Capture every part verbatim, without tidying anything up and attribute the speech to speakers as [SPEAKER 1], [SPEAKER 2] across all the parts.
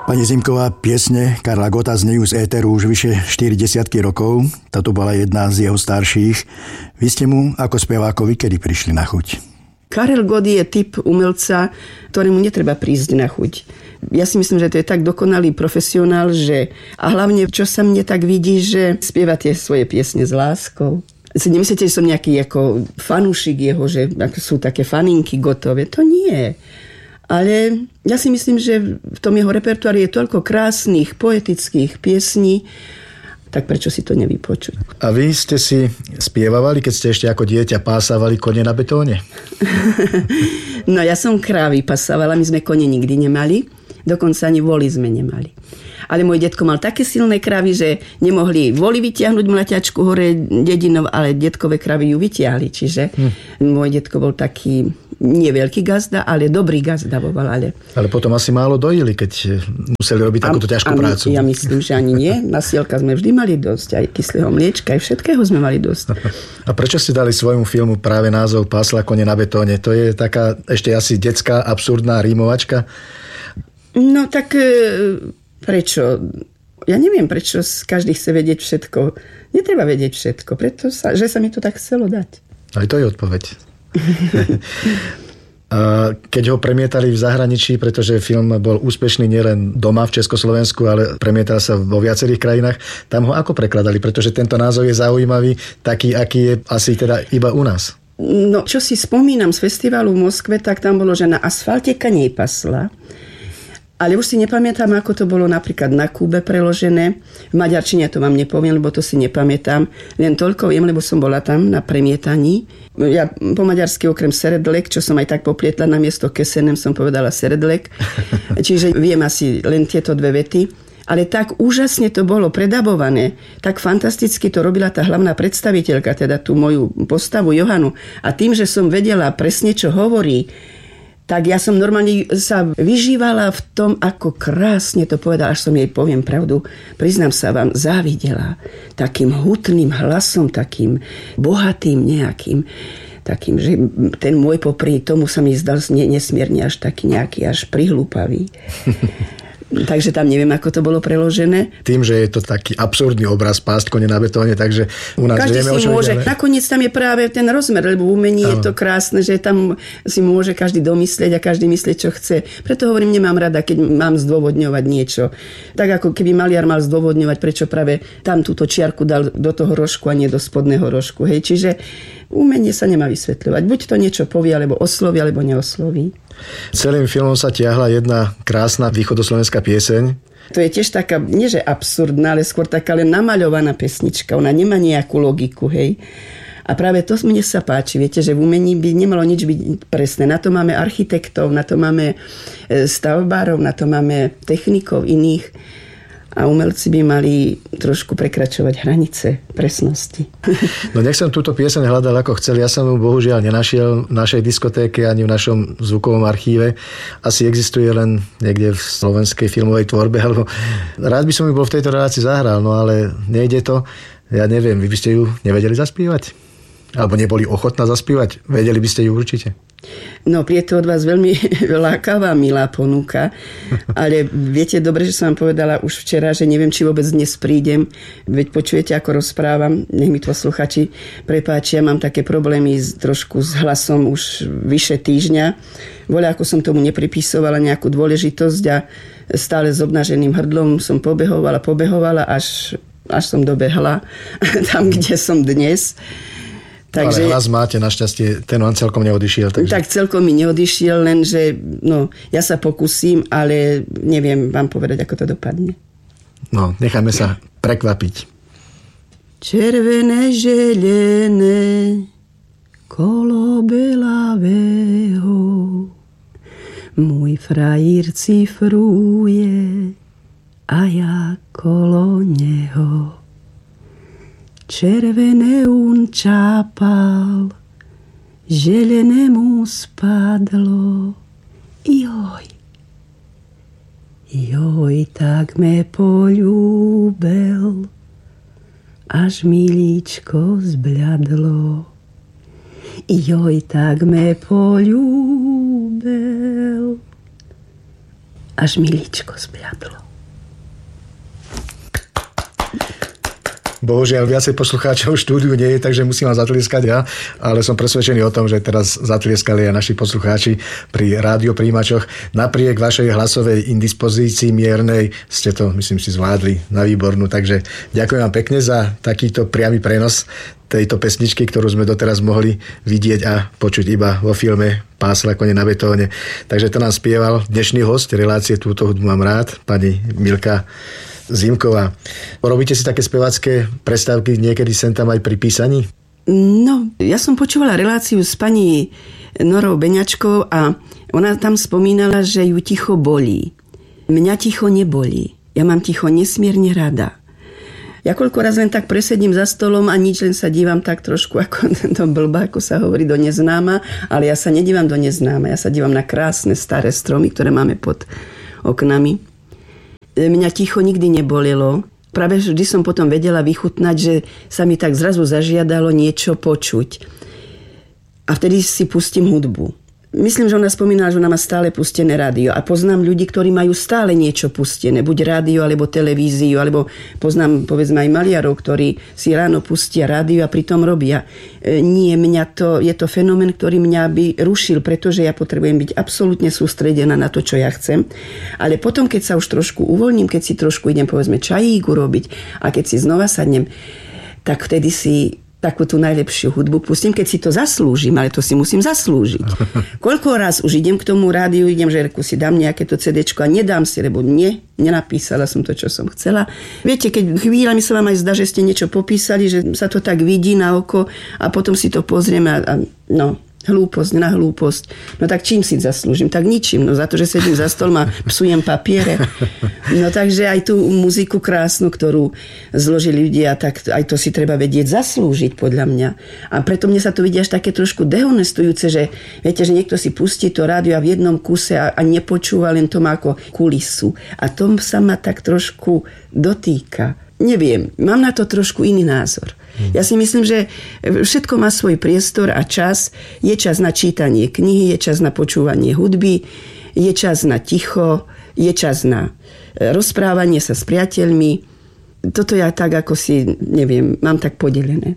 [SPEAKER 1] Pani Zimková, piesne Karla Gotta znejú z éteru už vyše štyri desiatky rokov. Táto bola jedna z jeho starších. Vy ste mu ako spevákovi kedy prišli na chuť?
[SPEAKER 2] Karel Gott je typ umelca, ktorému netreba prísť na chuť. Ja si myslím, že to je tak dokonalý profesionál, že a hlavne, čo sa mne tak vidí, že spieva tie svoje piesne s láskou. Si nemyslíte, že som nejaký ako fanúšik jeho, že sú také faninky Gottové? To nie. Ale ja si myslím, že v tom jeho repertoári je toľko krásnych, poetických piesní, tak prečo si to nevypočuť?
[SPEAKER 3] A vy ste si spievavali, keď ste ešte ako dieťa pásávali kone na betóne?
[SPEAKER 2] No ja som krávy pasávala, my sme kone nikdy nemali, dokonca ani voly sme nemali. Ale môj detko mal také silné kravy, že nemohli voli vytiahnuť mlaťačku hore dedinov, ale detkové kravy ju vytiahli. Čiže hm. môj detko bol taký nie veľký gazda, ale dobrý gazda vo Valale.
[SPEAKER 3] Ale potom asi málo dojili, keď museli robiť takúto ťažkú
[SPEAKER 2] a,
[SPEAKER 3] prácu.
[SPEAKER 2] Ja myslím, že ani nie. Na sielka sme vždy mali dosť. Aj kyslého mliečka, aj všetkého sme mali dosť.
[SPEAKER 3] A prečo ste dali svojmu filmu práve názov Pásla kone na betóne? To je taká ešte asi detská, absurdná rímovačka?
[SPEAKER 2] No tak prečo? Ja neviem, prečo každý chce vedieť všetko. Netreba vedieť všetko, preto sa, že sa mi to tak chcelo dať.
[SPEAKER 3] Ale to je odpoveď. Keď ho premietali v zahraničí, pretože film bol úspešný nielen doma v Československu, ale premietal sa vo viacerých krajinách, tam ho ako prekladali? Pretože tento názov je zaujímavý, taký, aký je asi teda iba u nás.
[SPEAKER 2] No, čo si spomínam z festivalu v Moskve, tak tam bolo, že na asfalte kanej pasla. Ale už si nepamätám, ako to bolo napríklad na Kube preložené. V maďarčine to vám nepoviem, lebo to si nepamätám. Len toľko viem, lebo som bola tam na premietaní. Ja po maďarsky okrem seredlek, čo som aj tak poplietla na miesto kesenem, som povedala seredlek. Čiže viem asi len tieto dve vety. Ale tak úžasne to bolo predabované. Tak fantasticky to robila tá hlavná predstaviteľka, teda tú moju postavu Johanu. A tým, že som vedela presne, čo hovorí, tak ja som normálne sa vyžívala v tom, ako krásne to povedala, až som jej, poviem pravdu, priznám sa vám, závidela takým hutným hlasom, takým bohatým nejakým, takým, že ten môj popri tomu sa mi zdal nesmierne až taký nejaký, až prihlúpavý. Takže tam neviem, ako to bolo preložené.
[SPEAKER 3] Tým, že je to taký absurdný obraz pásť kone na betóne, takže u nás
[SPEAKER 2] každý
[SPEAKER 3] vieme,
[SPEAKER 2] si
[SPEAKER 3] o čo
[SPEAKER 2] môže.
[SPEAKER 3] ide.
[SPEAKER 2] Nakoniec tam je práve ten rozmer, lebo v umení je to krásne, že tam si môže každý domyslieť a každý myslieť, čo chce. Preto hovorím, nemám rada, keď mám zdôvodňovať niečo. Tak ako keby maliar mal zdôvodňovať, prečo práve tam túto čiarku dal do toho rožku a nie do spodného rožku. Hej, čiže umenie sa nemá vysvetľovať. Buď to niečo povie, alebo osloví, alebo neosloví.
[SPEAKER 3] Celým filmom sa tiahla jedna krásna východoslovenská pieseň.
[SPEAKER 2] To je tiež taká, nie že absurdná, ale skôr taká len namaľovaná pesnička. Ona nemá nejakú logiku, hej. A práve to mne sa páči. Viete, že v umení by nemalo nič byť presné. Na to máme architektov, na to máme stavbárov, na to máme technikov iných. A umelci by mali trošku prekračovať hranice presnosti.
[SPEAKER 3] No nech som túto pieseň hľadal ako chcel. Ja som ju bohužiaľ nenašiel v našej diskotéke ani v našom zvukovom archíve. Asi existuje len niekde v slovenskej filmovej tvorbe. Alebo rád by som ju bol v tejto relácii zahral, no ale nejde to. Ja neviem, vy by ste ju nevedeli zaspívať? Alebo neboli ochotná zaspívať? Vedeli by ste ju určite?
[SPEAKER 2] No, je to od vás veľmi lákavá, milá ponuka. Ale viete dobre, že som vám povedala už včera, že neviem, či vôbec dnes prídem. Veď počujete, ako rozprávam. Nech mi posluchači prepáčia, mám také problémy s, trošku s hlasom už vyše týždňa. Voľa, ako som tomu nepripísovala nejakú dôležitosť a stále s obnaženým hrdlom som pobehovala, pobehovala, až, až som dobehla tam, kde som dnes. Takže,
[SPEAKER 3] ale hlas máte, našťastie, ten vám celkom neodišiel. Takže...
[SPEAKER 2] Tak celkom mi neodišiel, lenže no, ja sa pokúsim, ale neviem vám povedať, ako to dopadne.
[SPEAKER 3] No, necháme sa prekvapiť.
[SPEAKER 2] Červené želené kolo belavého môj frajír cifruje a ja kolo neho. Červené un čápal, želené mu spadlo. Joj, joj, tak me poľúbel, až milíčko zbľadlo. Joj, tak me poľúbel, až milíčko zbliadlo.
[SPEAKER 3] Bohužiaľ, viacej poslucháčov v štúdiu nie je, takže musím vám zatlieskať ja, ale som presvedčený o tom, že teraz zatlieskali aj naši poslucháči pri rádiopríjimačoch. Napriek vašej hlasovej indispozícii miernej ste to, myslím si, zvládli na výbornú, takže ďakujem vám pekne za takýto priamy prenos tejto pesničky, ktorú sme doteraz mohli vidieť a počuť iba vo filme Pásla kone na betóne. Takže to nám spieval dnešný host relácie Túto hudbu mám rád, pani Milka Zimková. Robíte si také spevácké prestávky niekedy sem tam aj pri písaní?
[SPEAKER 2] No, ja som počúvala reláciu s pani Norou Beňačkou a ona tam spomínala, že ju ticho bolí. Mňa ticho nebolí. Ja mám ticho nesmierne rada. Ja koľko raz len tak presedím za stolom a nič, len sa dívam tak trošku ako do blba, ako sa hovorí, do neznáma, ale ja sa nedívam do neznáma. Ja sa dívam na krásne staré stromy, ktoré máme pod oknami. Mňa ticho nikdy nebolelo. Práve vždy som potom vedela vychutnať, že sa mi tak zrazu zažiadalo niečo počuť. A vtedy si pustím hudbu. Myslím, že ona spomínala, že ona má stále pustené rádio. A poznám ľudí, ktorí majú stále niečo pustené. Buď rádio, alebo televíziu, alebo poznám, povedzme, aj maliarov, ktorí si ráno pustia rádio a pritom robia. E, nie, mňa to, je to fenomén, ktorý mňa by rušil, pretože ja potrebujem byť absolútne sústredená na to, čo ja chcem. Ale potom, keď sa už trošku uvoľním, keď si trošku idem, povedzme, čajík urobiť a keď si znova sadnem, tak vtedy si takú tú najlepšiu hudbu pustím, keď si to zaslúžim, ale to si musím zaslúžiť. Koľko raz už idem k tomu rádiu, idem, že si dám nejaké to cédéčko a nedám si, lebo nie, nenapísala som to, čo som chcela. Viete, keď chvíľami sa vám aj zdá, že ste niečo popísali, že sa to tak vidí na oko a potom si to pozrieme a, a no, hlúposť na hlúposť. No tak čím si zaslúžim? Tak ničím. No za to, že sedím za stolom a psujem papiere. No takže aj tú muziku krásnu, ktorú zložili ľudia, tak aj to si treba vedieť zaslúžiť, podľa mňa. A preto mne sa to vidí až také trošku dehonestujúce, že viete, že niekto si pustí to rádio a v jednom kuse a, a nepočúva, len to má ako kulisu. A to sa ma tak trošku dotýka. Neviem, mám na to trošku iný názor. Ja si myslím, že všetko má svoj priestor a čas. Je čas na čítanie knihy, je čas na počúvanie hudby, je čas na ticho, je čas na rozprávanie sa s priateľmi. Toto ja tak, ako si, neviem, mám tak podelené.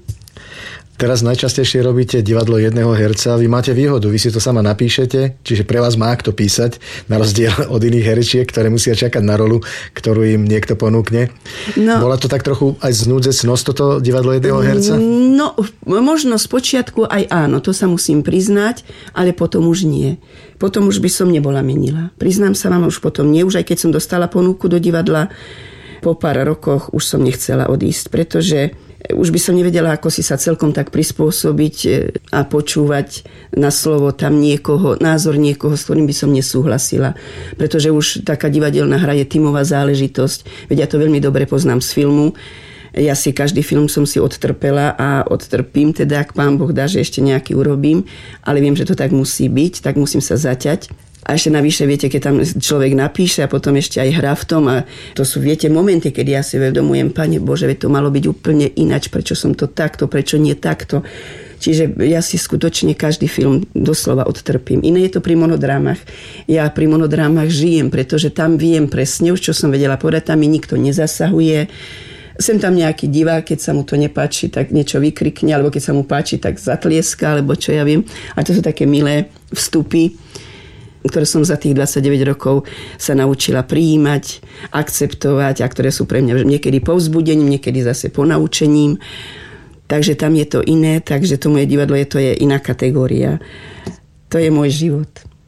[SPEAKER 3] Teraz najčastejšie robíte divadlo jedného herca. Vy máte výhodu, vy si to sama napíšete, čiže pre vás má kto písať, na rozdiel od iných herečiek, ktoré musia čakať na rolu, ktorú im niekto ponúkne. No, bola to tak trochu aj znúdzecnosť toto divadlo jedného herca?
[SPEAKER 2] No, možno spočiatku aj áno, to sa musím priznať, ale potom už nie. Potom už by som nebola menila. Priznám sa vám, už potom nie, už aj keď som dostala ponuku do divadla, po pár rokoch už som nechcela odísť, pretože už by som nevedela, ako si sa celkom tak prispôsobiť a počúvať na slovo tam niekoho, názor niekoho, s ktorým by som nesúhlasila. Pretože už taká divadelná hra je tímová záležitosť. Veď ja to veľmi dobre poznám z filmu. Ja si každý film som si odtrpela a odtrpím, teda ak Pán Boh dá, že ešte nejaký urobím, ale viem, že to tak musí byť, tak musím sa zaťať. A ešte navyše, viete, keď tam človek napíše a potom ešte aj hrá v tom a to sú, viete, momenty, kedy ja si vedomujem, Pane Bože, veď to malo byť úplne inač, prečo som to takto, prečo nie takto. Čiže ja si skutočne každý film doslova odtrpím. Iné je to pri monodrámach. Ja pri monodrámach žijem, pretože tam viem presne, už čo som vedela povedať, tam mi nikto nezasahuje. Sem tam nejaký divák, keď sa mu to nepáči, tak niečo vykrikne, alebo keď sa mu páči, tak zatlieska, alebo čo ja viem. A to sú také milé vstupy, ktoré som za tých dvadsaťdeväť rokov sa naučila prijímať, akceptovať a ktoré sú pre mňa niekedy povzbudením, niekedy zase ponaučením. Takže tam je to iné, takže to moje divadlo je, to je iná kategória. To je môj život.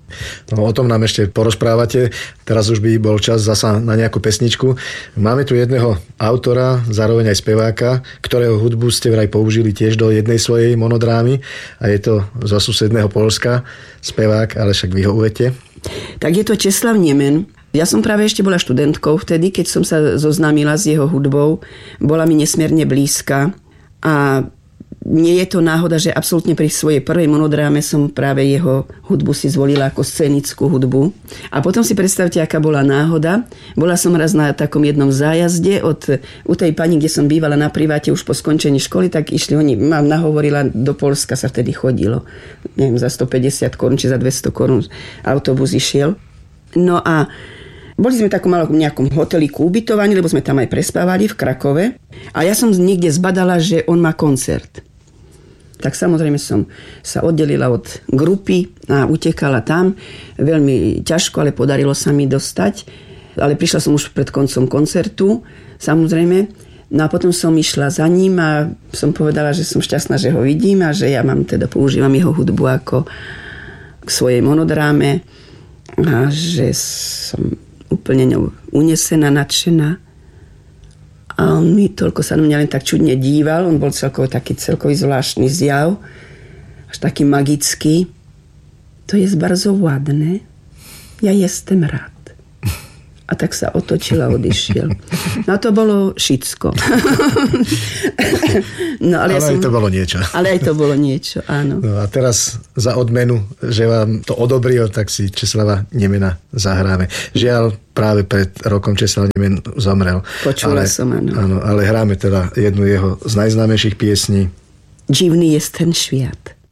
[SPEAKER 3] No, o tom nám ešte porozprávate. Teraz už by bol čas zasa na nejakú pesničku. Máme tu jedného autora, zároveň aj speváka, ktorého hudbu ste vraj použili tiež do jednej svojej monodrámy a je to zo susedného Poľska spevák, ale však vy ho uvedte.
[SPEAKER 2] Tak je to Česlav Nemen. Ja som práve ešte bola študentkou vtedy, keď som sa zoznámila s jeho hudbou. Bola mi nesmierne blízka a nie je to náhoda, že absolútne pri svojej prvej monodráme som práve jeho hudbu si zvolila ako scenickú hudbu. A potom si predstavte, aká bola náhoda. Bola som raz na takom jednom zájazde od, u tej pani, kde som bývala na priváte už po skončení školy, tak išli oni, mám nahovorila, do Poľska sa vtedy chodilo. Neviem, za stopäťdesiat korún či za dvesto korún autobus išiel. No a Boli sme v takom malom nejakom hoteliku ubytovaní, lebo sme tam aj prespávali v Krakove. A ja som niekde zbadala, že on má koncert. Tak samozrejme som sa oddelila od grupy a utekala tam. Veľmi ťažko, ale podarilo sa mi dostať. Ale prišla som už pred koncom koncertu, samozrejme. No a potom som išla za ním a som povedala, že som šťastná, že ho vidím a že ja mám teda používam jeho hudbu ako k svojej monodráme a že som úplne ňou unesená, nadšená. A on mi toľko sa na mňa len tak čudne díval. On bol celkovo taký celkový zvláštny zjav. Až taký magický. To je bardzo ładne. Ja jestem rád. A tak sa otočil a odišiel. No to bolo všetko. No, ale
[SPEAKER 3] ale
[SPEAKER 2] ja som...
[SPEAKER 3] aj to bolo niečo.
[SPEAKER 2] Ale aj to bolo niečo, áno.
[SPEAKER 3] No a teraz za odmenu, že vám to odobril, tak si Česlava Nemena zahráme. Žiaľ, práve pred rokom Česlav Nemen zomrel.
[SPEAKER 2] Počula ale, som, áno.
[SPEAKER 3] áno. Ale hráme teda jednu jeho z najznámejších piesní.
[SPEAKER 2] Divný je ten sviat.